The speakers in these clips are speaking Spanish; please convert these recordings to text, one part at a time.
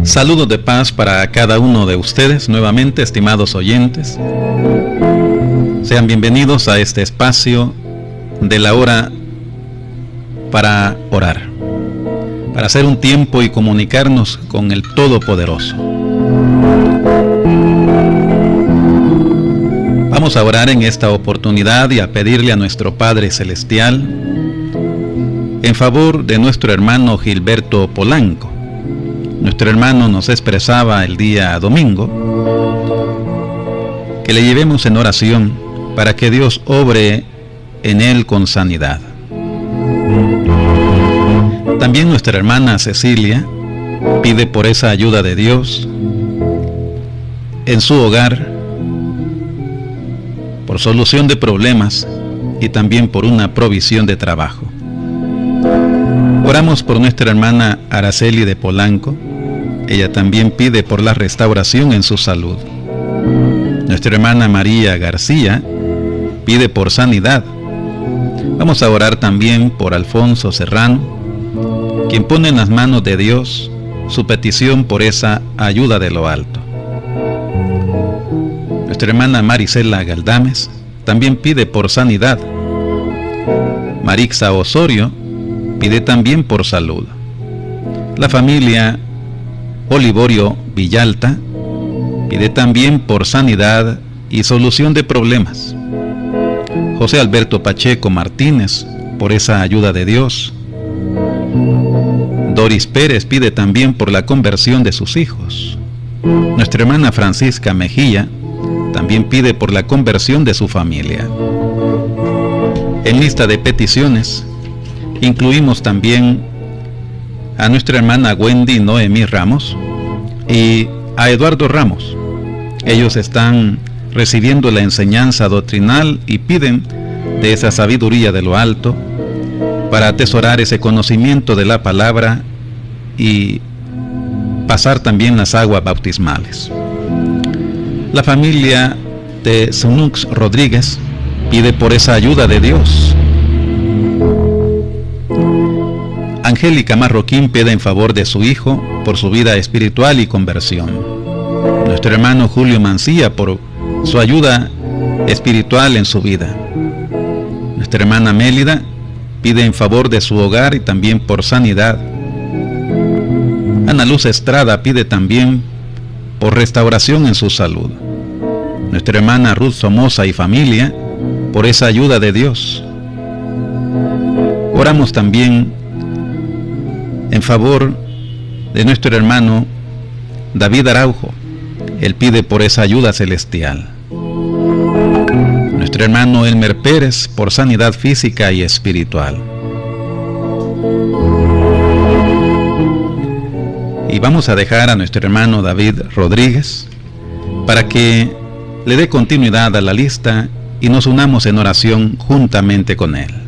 Saludos de paz para cada uno de ustedes, nuevamente, estimados oyentes. Sean bienvenidos a este espacio de la hora para orar, para hacer un tiempo y comunicarnos con el Todopoderoso. Vamos a orar en esta oportunidad y a pedirle a nuestro Padre Celestial en favor de nuestro hermano Gilberto Polanco. Nuestro hermano nos expresaba el día domingo que le llevemos en oración para que Dios obre en él con sanidad. También nuestra hermana Cecilia pide por esa ayuda de Dios en su hogar, por solución de problemas y también por una provisión de trabajo. Oramos por nuestra hermana Araceli de Polanco. Ella también pide por la restauración en su salud. Nuestra hermana María García pide por sanidad. Vamos a orar también por Alfonso Serrano, quien pone en las manos de Dios su petición por esa ayuda de lo alto. Nuestra hermana Marisela Galdames también pide por sanidad. Marixa Osorio pide también por salud. La familia Olivorio Villalta pide también por sanidad y solución de problemas. José Alberto Pacheco Martínez por esa ayuda de Dios. Doris Pérez pide también por la conversión de sus hijos. Nuestra hermana Francisca Mejía también pide por la conversión de su familia. En lista de peticiones incluimos también a nuestra hermana Wendy Noemí Ramos y a Eduardo Ramos. Ellos están recibiendo la enseñanza doctrinal y piden de esa sabiduría de lo alto para atesorar ese conocimiento de la palabra y pasar también las aguas bautismales. La familia de Sunux Rodríguez pide por esa ayuda de Dios. Angélica Marroquín pide en favor de su hijo por su vida espiritual y conversión. Nuestro hermano Julio Mancía por su ayuda espiritual en su vida. Nuestra hermana Mélida pide en favor de su hogar y también por sanidad. Ana Luz Estrada pide también por restauración en su salud. Nuestra hermana Ruth Somoza y familia por esa ayuda de Dios. Oramos también en favor de nuestro hermano David Araujo. Él pide por esa ayuda celestial. Nuestro hermano Elmer Pérez por sanidad física y espiritual. Y vamos a dejar a nuestro hermano David Rodríguez para que le dé continuidad a la lista y nos unamos en oración juntamente con él.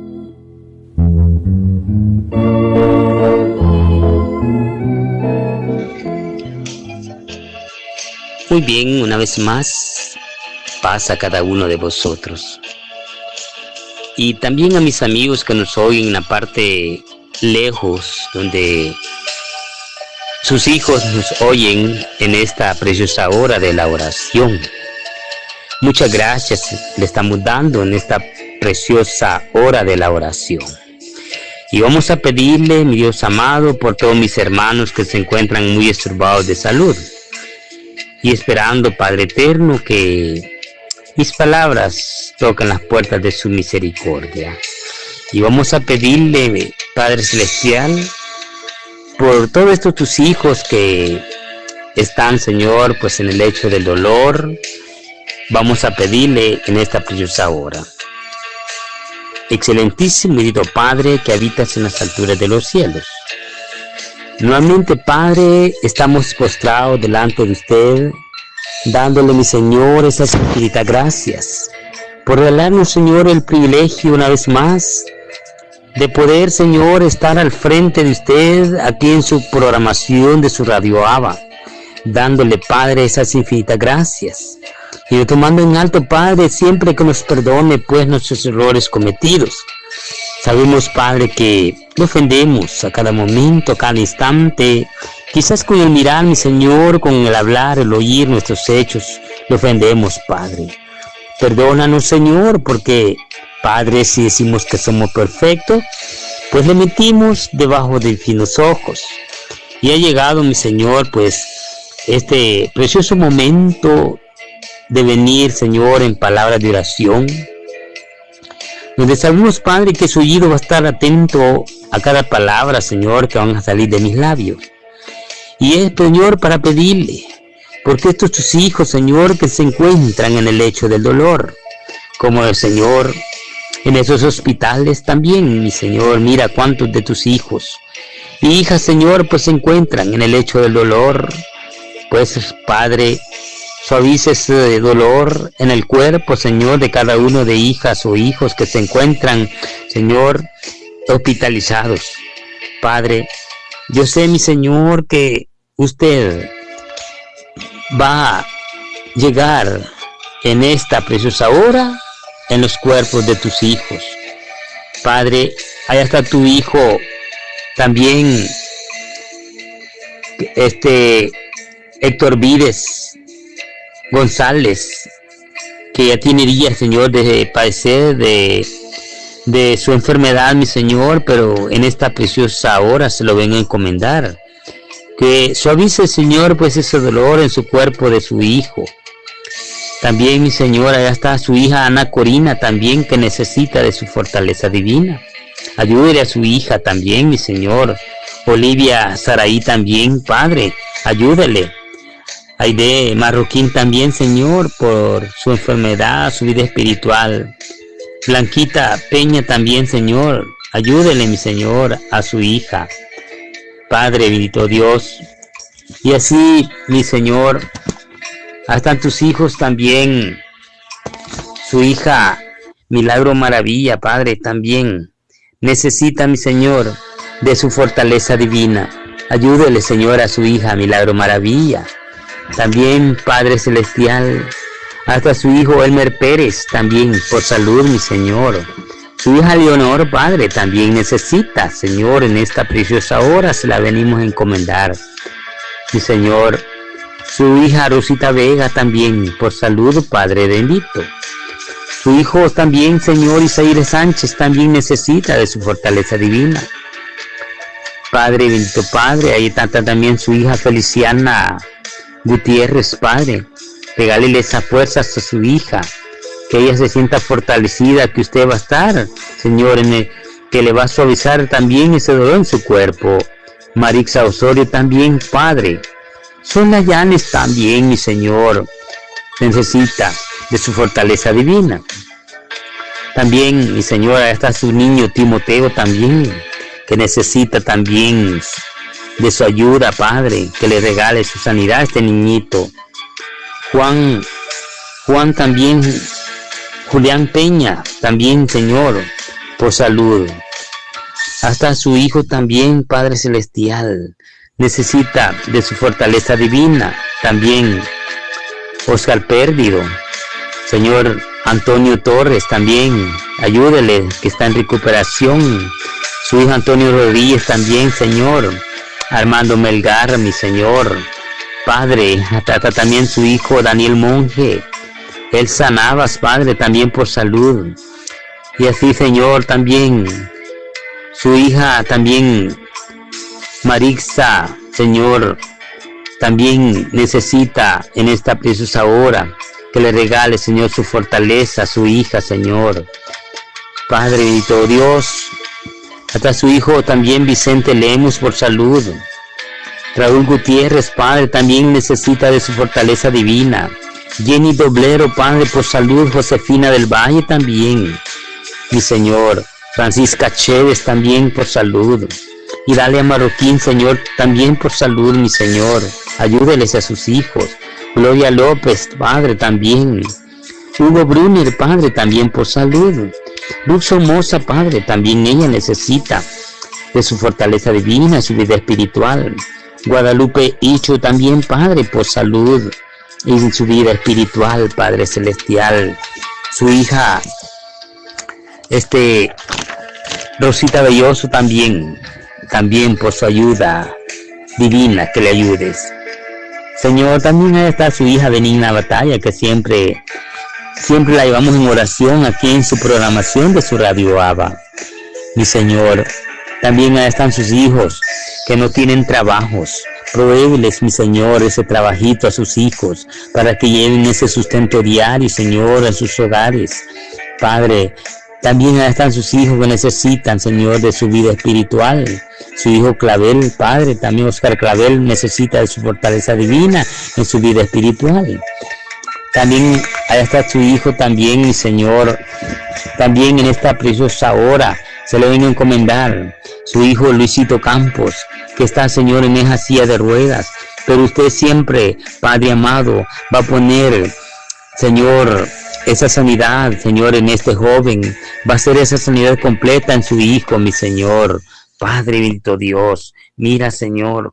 Muy bien, una vez más, paz a cada uno de vosotros. Y también a mis amigos que nos oyen en la parte lejos, donde sus hijos nos oyen en esta preciosa hora de la oración. Muchas gracias le estamos dando en esta preciosa hora de la oración. Y vamos a pedirle, mi Dios amado, por todos mis hermanos que se encuentran muy esturbados de salud. Y esperando, Padre eterno, que mis palabras toquen las puertas de su misericordia. Y vamos a pedirle, Padre Celestial, por todos estos tus hijos que están, Señor, pues en el lecho del dolor. Vamos a pedirle en esta preciosa hora. Excelentísimo y bendito Padre que habitas en las alturas de los cielos. Nuevamente, Padre, estamos postrados delante de usted, dándole, mi Señor, esas infinitas gracias por regalarnos, Señor, el privilegio una vez más de poder, Señor, estar al frente de usted aquí en su programación de su Radio Abba, dándole, Padre, esas infinitas gracias y tomando en alto, Padre, siempre que nos perdone, pues, nuestros errores cometidos. Sabemos, Padre, que le ofendemos a cada momento, a cada instante, Quizás con el mirar, mi Señor, con el hablar, el oír nuestros hechos, le ofendemos, Padre. Perdónanos, Señor, porque, Padre, si decimos que somos perfectos, pues le mentimos debajo de finos ojos. Y ha llegado, mi Señor, pues, este precioso momento de venir, Señor, en palabras de oración, donde sabemos, Padre, que su oído va a estar atento a cada palabra, Señor, que van a salir de mis labios. Y es, Señor, para pedirle, porque estos tus hijos, Señor, que se encuentran en el lecho del dolor, como el Señor, en esos hospitales también, mi Señor, mira cuántos de tus hijos y hijas, Señor, pues se encuentran en el lecho del dolor, pues, Padre, suavice ese dolor en el cuerpo, Señor, de cada uno de hijas o hijos que se encuentran, Señor, hospitalizados. Padre, yo sé, mi Señor, que usted va a llegar en esta preciosa hora en los cuerpos de tus hijos. Padre, allá está tu hijo también, Héctor Vides González, que ya tiene días, Señor, de padecer de su enfermedad, mi Señor, pero en esta preciosa hora se lo vengo a encomendar. Que suavice, Señor, pues ese dolor en su cuerpo de su hijo. También, mi Señor, allá está su hija Ana Corina también, que necesita de su fortaleza divina. Ayúdele a su hija también, mi Señor. Olivia Saraí también, Padre, ayúdele. Aide Marroquín también, Señor, por su enfermedad, su vida espiritual. Blanquita Peña también, Señor, ayúdele, mi Señor, a su hija. Padre, bendito Dios. Y así, mi Señor, hasta tus hijos también, su hija Milagro Maravilla, Padre, también necesita, mi Señor, de su fortaleza divina. Ayúdele, Señor, a su hija Milagro Maravilla. También, Padre Celestial, hasta su hijo Elmer Pérez, también por salud, mi Señor. Su hija Leonor, Padre, también necesita, Señor, en esta preciosa hora se la venimos a encomendar. Mi Señor, su hija Rosita Vega también por salud, Padre bendito. Su hijo también, Señor, Isaíre Sánchez, también necesita de su fortaleza divina. Padre bendito, Padre, ahí está también su hija Feliciana Gutiérrez, Padre. Regálele esa fuerza a su hija, que ella se sienta fortalecida, que usted va a estar, Señor, que le va a suavizar también ese dolor en su cuerpo. Marixa Osorio también, Padre. Sonia Llanes también, mi Señor, necesita de su fortaleza divina. También, mi Señor, ahí está su niño Timoteo también, que necesita también de su ayuda, Padre, que le regale su sanidad a este niñito. Juan también, Julián Peña, también, Señor, por salud. Hasta su hijo también, Padre Celestial, necesita de su fortaleza divina. También, Oscar Pérdido, Señor Antonio Torres, también, ayúdele, que está en recuperación. Su hijo Antonio Rodríguez también, Señor. Armando Melgar, mi Señor. Padre, hasta también su hijo Daniel Monge, Elsa Navas, Padre, también por salud. Y así, Señor, también su hija, también Marixa, Señor, también necesita en esta preciosa hora que le regale, Señor, su fortaleza a su hija, Señor. Padre bendito Dios, hasta su hijo también Vicente Lemus por salud. Raúl Gutiérrez, Padre, también necesita de su fortaleza divina. Jenny Doblero, Padre, por salud. Josefina del Valle también, mi Señor. Francisca Chévez también por salud. Y Dalia Marroquín, Señor, también por salud, mi Señor. Ayúdeles a sus hijos. Gloria López, Padre, también. Hugo Brunner, Padre, también por salud. Luz Somoza, Padre, también ella necesita de su fortaleza divina, su vida espiritual. Guadalupe Icho también, Padre, por salud y en su vida espiritual, Padre Celestial. Su hija, Rosita Belloso también por su ayuda. divina, que le ayudes. Señor, también está su hija Benigna Batalla, que siempre la llevamos en oración aquí en su programación de su Radio Abba. Mi Señor, también están sus hijos que no tienen trabajos. Provéeles, mi Señor, ese trabajito a sus hijos para que lleven ese sustento diario, Señor, a sus hogares. Padre, también están sus hijos que necesitan, Señor, de su vida espiritual. Su hijo Clavel, Padre, también Oscar Clavel necesita de su fortaleza divina en su vida espiritual. También allá está su hijo también, mi Señor, también en esta preciosa hora se le viene a encomendar su hijo Luisito Campos, que está, Señor, en esa silla de ruedas, pero usted siempre, Padre amado, va a poner, Señor, esa sanidad, Señor, en este joven, va a ser esa sanidad completa en su hijo, mi Señor. Padre bendito Dios, mira, Señor,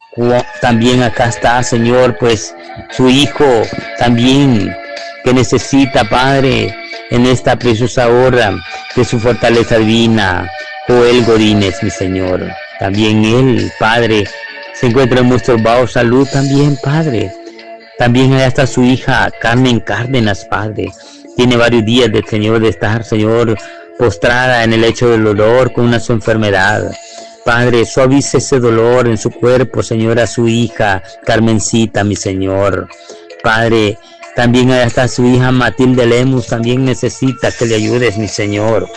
también acá está, Señor, pues su hijo también que necesita, Padre, en esta preciosa hora de su fortaleza divina, Joel Godínez, mi Señor. También él, Padre, se encuentra en nuestro bajo salud también, Padre. También allá está su hija Carmen Cárdenas, Padre. Tiene varios días de, Señor, de estar, Señor, postrada en el lecho del dolor con una su enfermedad. Padre, suavice ese dolor en su cuerpo, Señor, a su hija Carmencita, mi Señor. Padre, también allá está su hija Matilde Lemus, también necesita que le ayudes, mi Señor.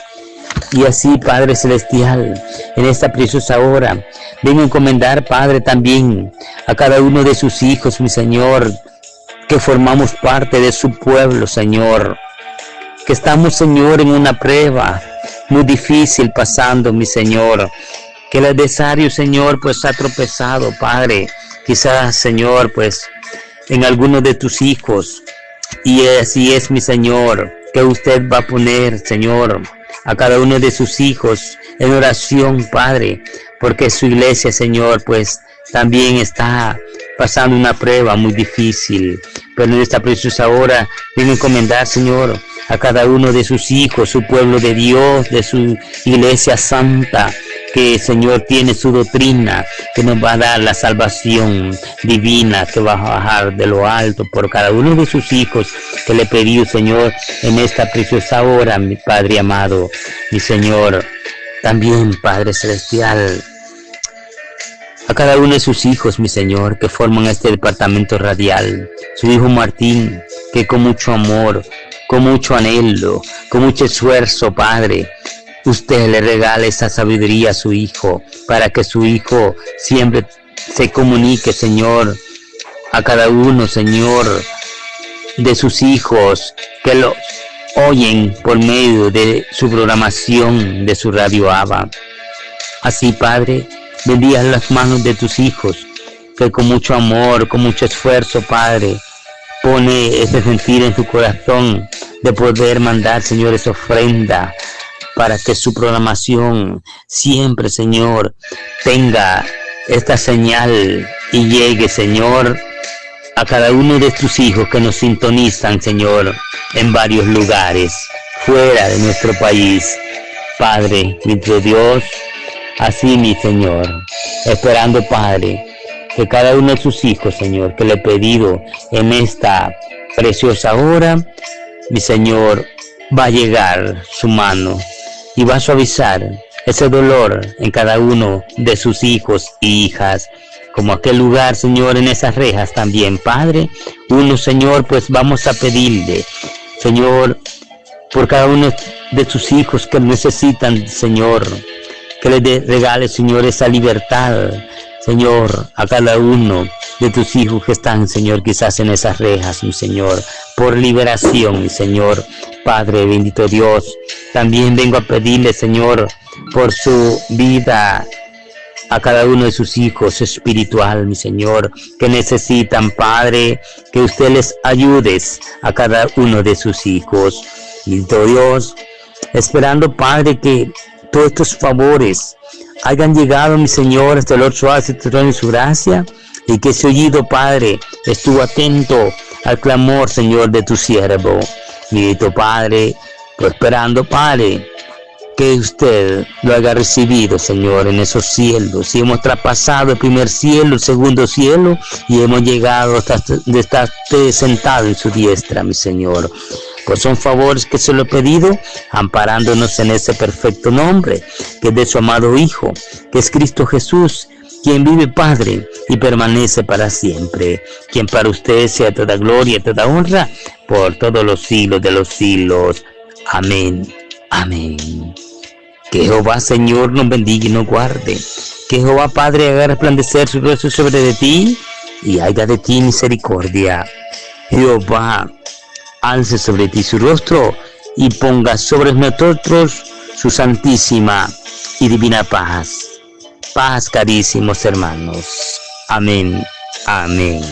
Y así, Padre Celestial, en esta preciosa hora, vengo a encomendar, Padre, también a cada uno de sus hijos, mi Señor, que formamos parte de su pueblo, Señor, que estamos, Señor, en una prueba muy difícil pasando, mi Señor, que el adversario, Señor, pues ha tropezado, Padre, quizás, Señor, pues en alguno de tus hijos, y así es, mi Señor, que usted va a poner, Señor, a cada uno de sus hijos en oración, Padre, porque su iglesia, Señor, pues también está pasando una prueba muy difícil, pero en esta preciosa hora vengo a encomendar, Señor, a cada uno de sus hijos, su pueblo de Dios, de su iglesia santa, que, Señor, tiene su doctrina, que nos va a dar la salvación divina, que va a bajar de lo alto por cada uno de sus hijos, que le pedí, Señor, en esta preciosa hora, mi Padre amado, mi Señor. También, Padre Celestial, a cada uno de sus hijos, mi Señor, que forman este departamento radial, su hijo Martín, que con mucho amor, con mucho anhelo, con mucho esfuerzo, Padre, usted le regala esa sabiduría a su hijo, para que su hijo siempre se comunique, Señor, a cada uno, Señor, de sus hijos, que lo oyen por medio de su programación de su Radio Abba. Así, Padre, bendiga las manos de tus hijos, que con mucho amor, con mucho esfuerzo, Padre, pone ese sentir en su corazón de poder mandar, Señor, esa ofrenda, para que su programación siempre, Señor, tenga esta señal y llegue, Señor, a cada uno de tus hijos que nos sintonizan, Señor, en varios lugares, fuera de nuestro país. Padre, nuestro Dios, así, mi Señor, esperando, Padre, que cada uno de sus hijos, Señor, que le he pedido en esta preciosa hora, mi Señor, va a llegar su mano y va a suavizar ese dolor en cada uno de sus hijos y hijas, como aquel lugar, Señor, en esas rejas también, Padre. Uno, Señor, pues vamos a pedirle, Señor, por cada uno de sus hijos que necesitan, Señor, que les regale, Señor, esa libertad, Señor, a cada uno de tus hijos que están, Señor, quizás en esas rejas, mi Señor, por liberación, mi Señor. Padre bendito Dios, también vengo a pedirle, Señor, por su vida a cada uno de sus hijos espiritual, mi Señor, que necesitan, Padre, que usted les ayudes a cada uno de sus hijos. Bendito Dios, esperando, Padre, que todos estos favores hayan llegado, mi Señor, hasta el otro lado de trono de su gracia, y que ese oído, Padre, estuvo atento al clamor, Señor, de tu siervo. Bendito Padre, esperando, Padre, que usted lo haya recibido, Señor, en esos cielos. Y hemos traspasado el primer cielo, el segundo cielo, y hemos llegado hasta estar sentado en su diestra, mi Señor. Pues son favores que se lo he pedido, amparándonos en ese perfecto nombre, que es de su amado Hijo, que es Cristo Jesús, quien vive, Padre, y permanece para siempre, quien para usted sea toda gloria y toda honra, por todos los siglos de los siglos. Amén. Amén. Que Jehová, Señor, nos bendiga y nos guarde. Que Jehová, Padre, haga resplandecer su rostro sobre de ti y haga de ti misericordia. Jehová, alce sobre ti su rostro y ponga sobre nosotros su santísima y divina paz. Paz, carísimos hermanos. Amén. Amén.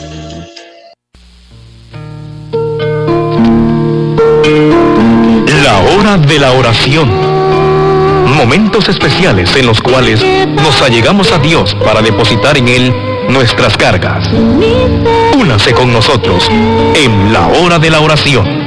La hora de la oración. Momentos especiales en los cuales nos allegamos a Dios para depositar en Él nuestras cargas. Únase con nosotros en la hora de la oración.